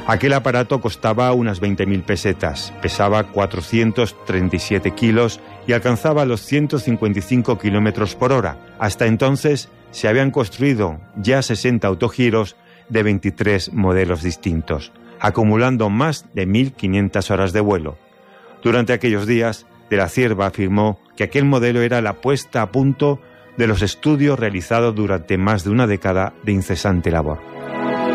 Aquel aparato costaba unas 20.000 pesetas, pesaba 437 kilos y alcanzaba los 155 kilómetros por hora. Hasta entonces se habían construido ya 60 autogiros de 23 modelos distintos, acumulando más de 1.500 horas de vuelo. Durante aquellos días, De la Cierva afirmó que aquel modelo era la puesta a punto de los estudios realizados durante más de una década de incesante labor.